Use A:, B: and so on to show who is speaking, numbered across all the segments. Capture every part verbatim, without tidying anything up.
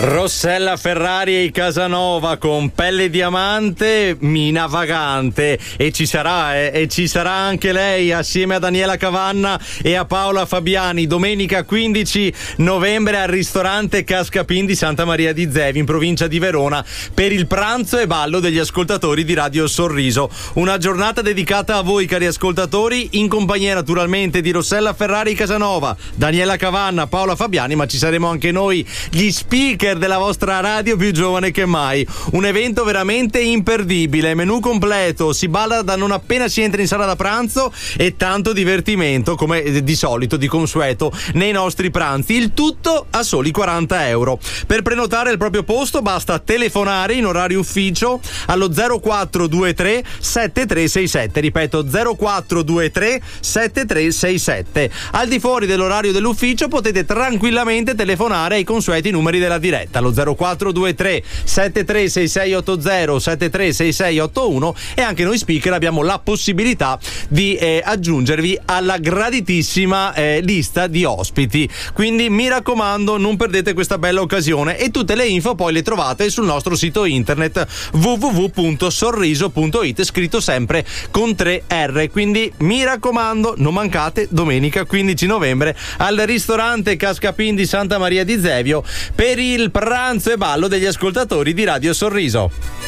A: Rossella Ferrari e Casanova con Pelle Diamante, Mina Vagante, e ci sarà eh, e ci sarà anche lei assieme a Daniela Cavanna e a Paola Fabiani domenica quindici novembre al ristorante Cascapin di Santa Maria di Zevi in provincia di Verona per il pranzo e ballo degli ascoltatori di Radio Sorriso. Una giornata dedicata a voi, cari ascoltatori, in compagnia naturalmente di Rossella Ferrari Casanova, Daniela Cavanna, Paola Fabiani, ma ci saremo anche noi, gli speaker della vostra radio più giovane che mai. Un evento veramente imperdibile, menù completo, si balla da non appena si entra in sala da pranzo e tanto divertimento come di solito, di consueto nei nostri pranzi, il tutto a soli quaranta euro. Per prenotare il proprio posto basta telefonare in orario ufficio allo zero quattro due tre sette tre sei sette, ripeto zero quattro due tre sette tre sei sette. Al di fuori dell'orario dell'ufficio potete tranquillamente telefonare ai consueti numeri della diretta allo zero quattro due tre sette tre sei sei otto zero sette tre sei sei otto uno, e anche noi speaker abbiamo la possibilità di eh, aggiungervi alla graditissima eh, lista di ospiti, quindi mi raccomando non perdete questa bella occasione, e tutte le info poi le trovate sul nostro sito internet w w w punto sorriso punto it, scritto sempre con tre R, quindi mi raccomando non mancate domenica quindici novembre al ristorante Cascapin di Santa Maria di Zevio per il pranzo e ballo degli ascoltatori di Radio Sorriso.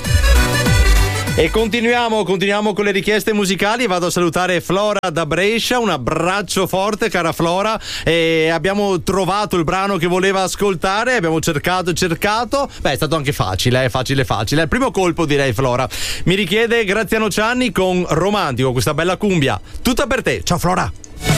A: E continuiamo, continuiamo con le richieste musicali. Vado a salutare Flora da Brescia, un abbraccio forte cara Flora, e abbiamo trovato il brano che voleva ascoltare, abbiamo cercato e cercato, beh è stato anche facile, eh, facile facile, al primo colpo direi. Flora mi richiede Graziano Cianni con Romantico, questa bella cumbia, tutta per te. Ciao Flora.